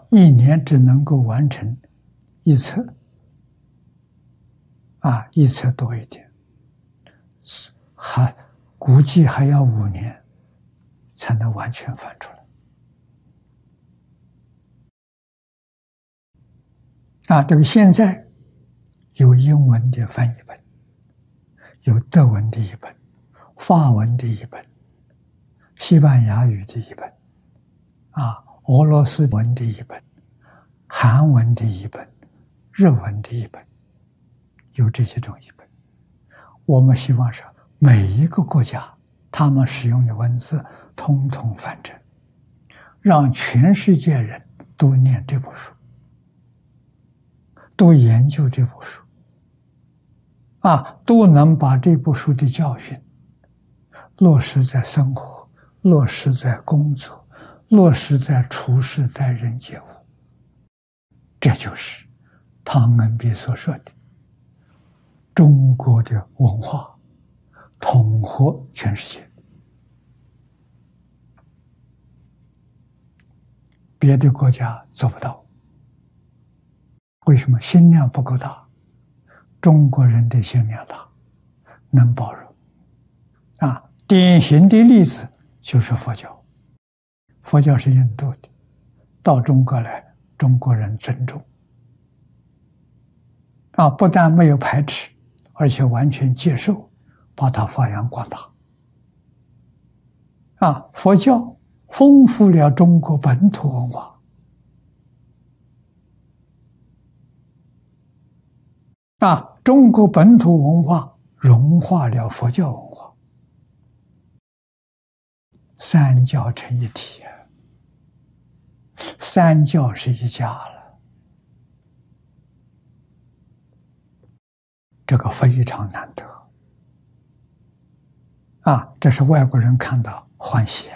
一年只能够完成一册，一册多一点，估计还要5年才能完全翻出来。这个现在有英文的翻译本，有德文的一本，法文的一本，西班牙语的一本，俄罗斯文的一本，韩文的一本，日文的一本，有这几种译本。我们希望是每一个国家他们使用的文字统统翻正，让全世界人都念这部书，都研究这部书，都能把这部书的教训落实在生活，落实在工作，落实在处事待人接物。这就是汤恩比所说的中国的文化统合全世界。别的国家做不到，为什么？心量不够大。中国人的心量大，能包容。典型的例子就是佛教。佛教是印度的，到中国来，中国人尊重。不但没有排斥，而且完全接受，把它发扬光大。佛教丰富了中国本土文化。中国本土文化融化了佛教文化，三教成一体，三教是一家了，这个非常难得。这是外国人看到欢喜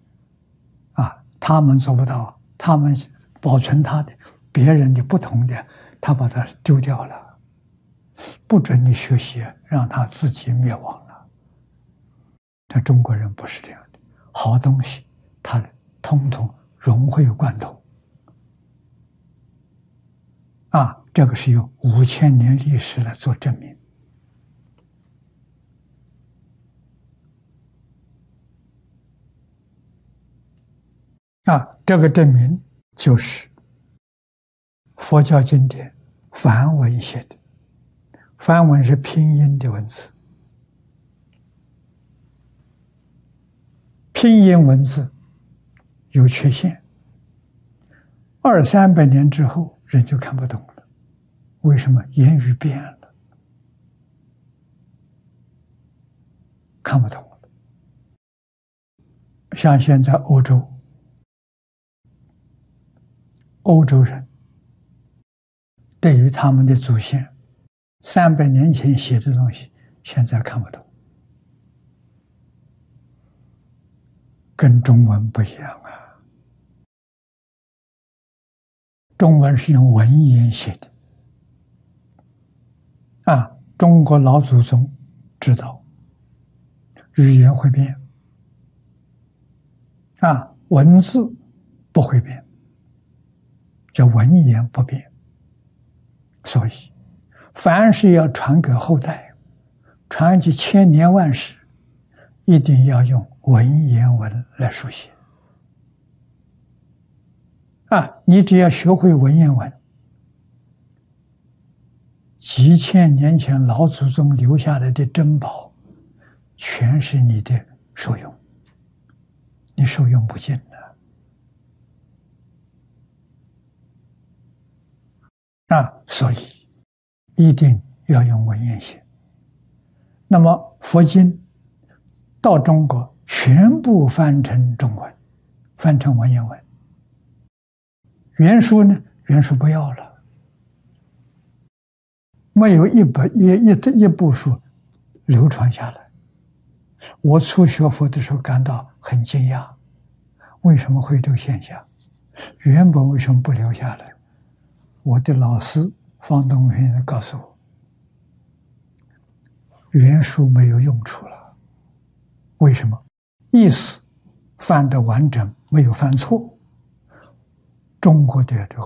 他们做不到，他们保存他的别人的不同的，他把它丢掉了。不准你学习，让他自己灭亡了。但中国人不是这样的，好东西他统统融会贯通。这个是有5000年历史来做证明。这个证明就是佛教经典梵文写的。梵文是拼音的文字，拼音文字有缺陷，200-300年之后人就看不懂了。为什么？言语变了，看不懂了。像现在欧洲人对于他们的祖先300年前写的东西，现在看不懂，跟中文不一样中文是用文言写的中国老祖宗知道语言会变文字不会变，叫文言不变。所以凡是要传给后代，传几千年万世，一定要用文言文来书写你只要学会文言文，几千年前老祖宗留下来的珍宝全是你的受用，你受用不尽所以一定要用文言写。那么佛经到中国全部翻成中文，翻成文言文。原书呢？原书不要了，没有一部书流传下来。我初学佛的时候感到很惊讶，为什么会有这个现象？原本为什么不留下来？我的老师方东先生告诉我，原书没有用处了。为什么？意思翻得完整，没有翻错， 中国的这个